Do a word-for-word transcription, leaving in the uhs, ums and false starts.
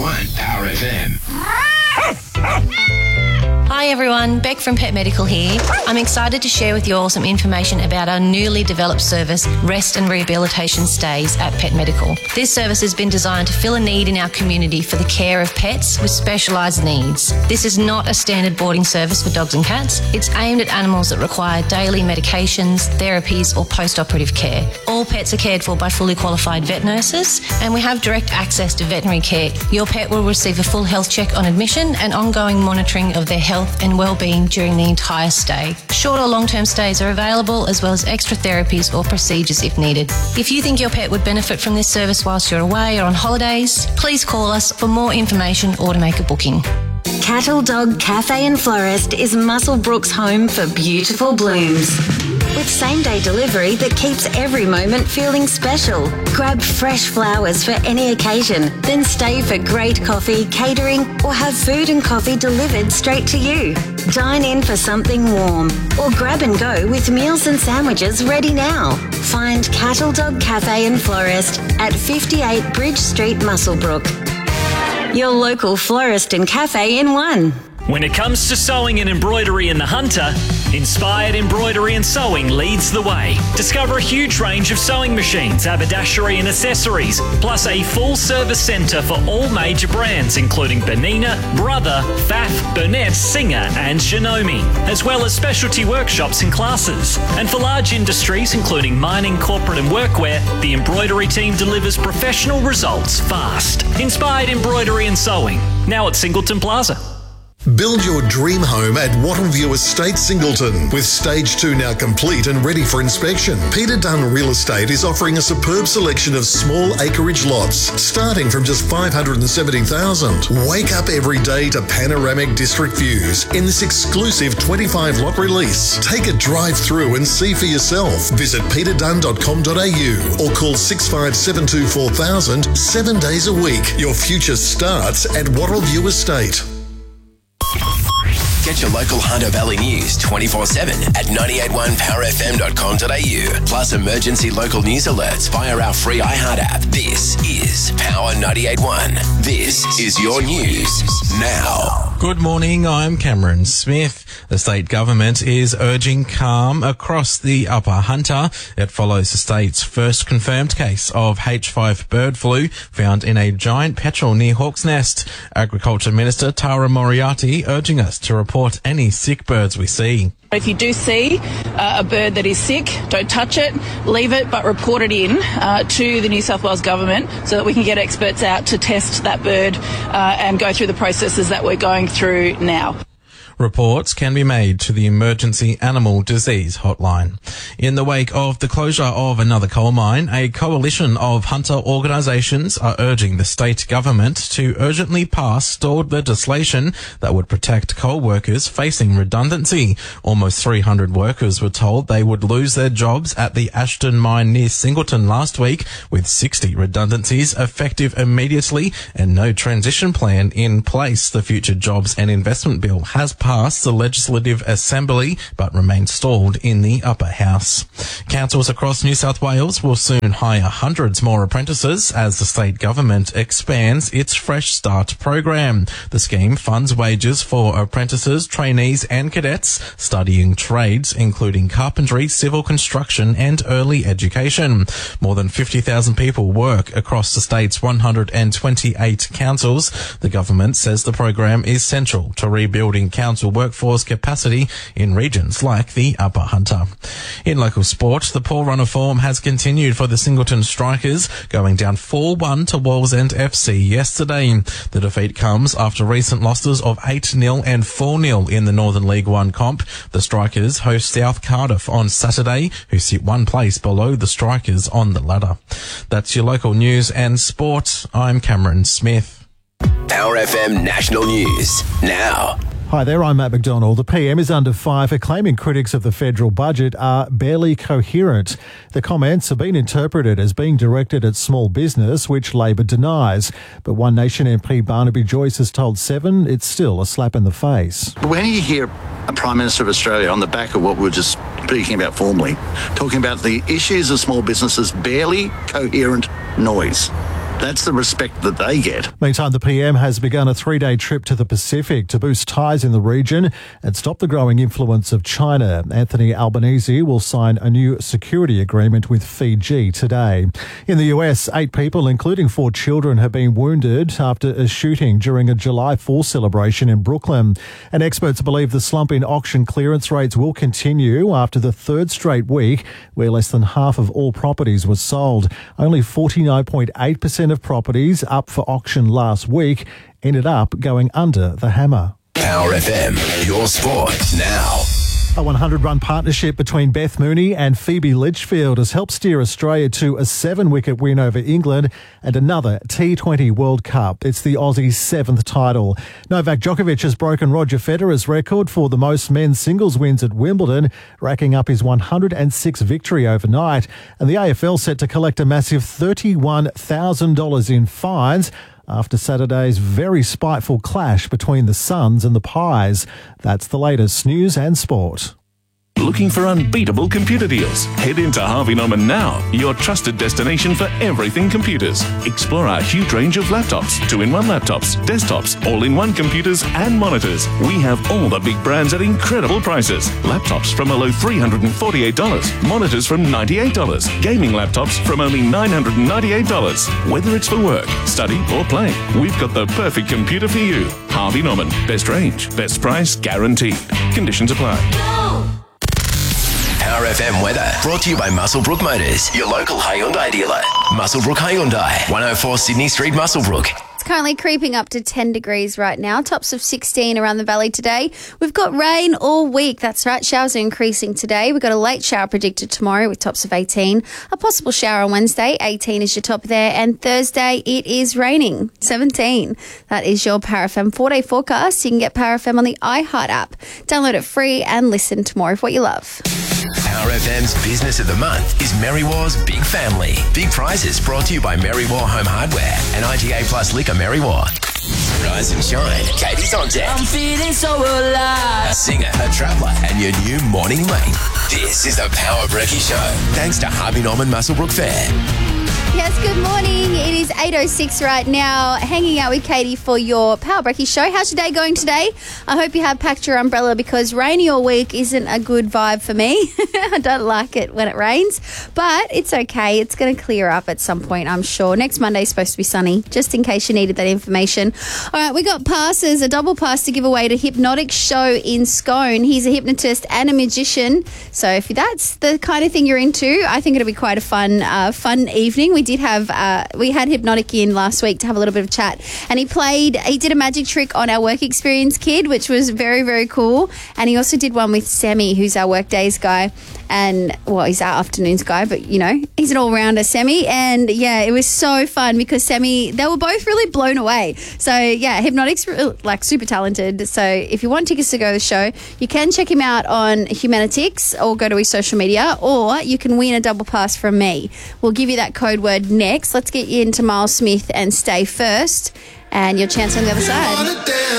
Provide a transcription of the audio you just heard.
one Power F M. Hi everyone, Beck from Pet Medical here. I'm excited to share with you all some information about our newly developed service, Rest and Rehabilitation Stays at Pet Medical. This service has been designed to fill a need in our community for the care of pets with specialised needs. This is not a standard boarding service for dogs and cats. It's aimed at animals that require daily medications, therapies or post-operative care. All pets are cared for by fully qualified vet nurses, and we have direct access to veterinary care. Your pet will receive a full health check on admission and ongoing monitoring of their health and well-being during the entire stay. Short or long-term stays are available, as well as extra therapies or procedures if needed. If you think your pet would benefit from this service whilst you're away or on holidays, please call us for more information or to make a booking. Cattle Dog Cafe and Florist is Muswellbrook's home for beautiful blooms. With same-day delivery that keeps every moment feeling special. Grab fresh flowers for any occasion, then stay for great coffee, catering, or have food and coffee delivered straight to you. Dine in for something warm, or grab and go with meals and sandwiches ready now. Find Cattle Dog Cafe and Florist at fifty-eight Bridge Street, Muswellbrook. Your local florist and cafe in one. When it comes to sewing and embroidery in the Hunter, Inspired Embroidery and Sewing leads the way. Discover a huge range of sewing machines, haberdashery and accessories, plus a full service centre for all major brands including Bernina, Brother, Pfaff, Burnett, Singer and Shinomi, as well as specialty workshops and classes. And for large industries including mining, corporate and workwear, the embroidery team delivers professional results fast. Inspired Embroidery and Sewing, now at Singleton Plaza. Build your dream home at Wattleview Estate, Singleton. With stage two now complete and ready for inspection, Peter Dunn Real Estate is offering a superb selection of small acreage lots, starting from just five hundred seventy thousand dollars. Wake up every day to panoramic district views in this exclusive twenty-five lot release. Take a drive through and see for yourself. Visit peter dunn dot com dot a u or call six five seven two four thousand seven days a week. Your future starts at Wattleview Estate. Get your local Hunter Valley news twenty-four seven at nine eight one power f m dot com dot a u. Plus emergency local news alerts via our free iHeart app. This is Power ninety-eight point one. This is your news now. Good morning, I'm Cameron Smith. The state government is urging calm across the Upper Hunter. It follows the state's first confirmed case of H five bird flu found in a giant petrel near Hawk's Nest. Agriculture Minister Tara Moriarty urging us to report any sick birds we see. If you do see uh, a bird that is sick, don't touch it, leave it, but report it in uh, to the New South Wales Government so that we can get experts out to test that bird uh, and go through the processes that we're going through now. Reports can be made to the Emergency Animal Disease Hotline. In the wake of the closure of another coal mine, a coalition of hunter organisations are urging the state government to urgently pass stalled legislation that would protect coal workers facing redundancy. Almost three hundred workers were told they would lose their jobs at the Ashton mine near Singleton last week, with sixty redundancies effective immediately and no transition plan in place. The Future Jobs and Investment Bill has passed the Legislative Assembly but remains stalled in the upper house. Councils across New South Wales will soon hire hundreds more apprentices as the state government expands its Fresh Start program. The scheme funds wages for apprentices, trainees and cadets studying trades including carpentry, civil construction and early education. More than fifty thousand people work across the state's one hundred twenty-eight councils. The government says the program is central to rebuilding council workforce capacity in regions like the Upper Hunter. In local sport, the poor run of form has continued for the Singleton Strikers, going down four one to Wallsend F C yesterday. The defeat comes after recent losses of eight nil and four nil in the Northern League One comp. The Strikers host South Cardiff on Saturday, who sit one place below the Strikers on the ladder. That's your local news and sport. I'm Cameron Smith. Power F M National News now. Hi there, I'm Matt McDonald. The P M is under fire for claiming critics of the federal budget are barely coherent. The comments have been interpreted as being directed at small business, which Labor denies. But One Nation M P Barnaby Joyce has told Seven it's still a slap in the face. When you hear a Prime Minister of Australia on the back of what we were just speaking about formally, talking about the issues of small businesses, barely coherent noise. that's the respect that they get. Meantime, the P M has begun a three-day trip to the Pacific to boost ties in the region and stop the growing influence of China. Anthony Albanese will sign a new security agreement with Fiji today. In the U S, eight people, including four children, have been wounded after a shooting during a July fourth celebration in Brooklyn. And experts believe the slump in auction clearance rates will continue after the third straight week where less than half of all properties were sold. Only forty-nine point eight percent of properties up for auction last week ended up going under the hammer. Power F M, your sport now. A one hundred run partnership between Beth Mooney and Phoebe Litchfield has helped steer Australia to a seven-wicket win over England and another T twenty World Cup. It's the Aussies' seventh title. Novak Djokovic has broken Roger Federer's record for the most men's singles wins at Wimbledon, racking up his one hundred sixth victory overnight. And the A F L set to collect a massive thirty-one thousand dollars in fines after Saturday's very spiteful clash between the Suns and the Pies. That's the latest news and sport. Looking for unbeatable computer deals? Head into Harvey Norman now, your trusted destination for everything computers. Explore our huge range of laptops, two-in-one laptops, desktops, all-in-one computers and monitors. We have all the big brands at incredible prices. Laptops from a low three hundred forty-eight dollars, monitors from ninety-eight dollars, gaming laptops from only nine hundred ninety-eight dollars. Whether it's for work, study or play, we've got the perfect computer for you. Harvey Norman, best range, best price guaranteed. Conditions apply. Power F M weather brought to you by Muswellbrook Motors, your local Hyundai dealer. Muswellbrook Hyundai, one oh four Sydney Street, Muswellbrook. It's currently creeping up to ten degrees right now, tops of sixteen around the valley today. We've got rain all week. That's right, showers are increasing today. We've got a late shower predicted tomorrow with tops of eighteen. A possible shower on Wednesday, eighteen is your top there. And Thursday, it is raining, seventeen. That is your Power F M four-day forecast. You can get Power F M on the iHeart app. Download it free and listen to more of what you love. Power F M's Business of the Month is Merriwar's Big Family. Big prizes brought to you by Merriwar Home Hardware and I G A Plus Liquor Merriwar. Rise and shine, Katie's on deck. I'm feeling so alive. A singer, a traveller, and your new morning mate. This is the Power Brekkie Show. Thanks to Harvey Norman Muswellbrook Fair. Yes, good morning. It is eight oh six right now, hanging out with Katie for your Power Brekkie Show. How's your day going today? I hope you have packed your umbrella because rainy all week isn't a good vibe for me. I don't like it when it rains, but it's okay. It's going to clear up at some point, I'm sure. Next Monday is supposed to be sunny, just in case you needed that information. All right, we got passes, a double pass to give away to Hypnotic Show in Scone. He's a hypnotist and a magician, so if that's the kind of thing you're into, I think it'll be quite a fun, uh, fun evening. We did have uh, we had Hypnotic in last week to have a little bit of chat, and he played he did a magic trick on our work experience kid, which was very, very cool. And he also did one with Semi, who's our work days guy, and well, he's our afternoons guy, but you know, he's an all-rounder, Semi. And yeah, it was so fun because Semi, they were both really blown away. So yeah, Hypnotic's like super talented. So if you want tickets to go to the show, you can check him out on Humanitics or go to his social media, or you can win a double pass from me. We'll give you that code word next. Let's get you into Miles Smith and Stay First, and your chance on the other side.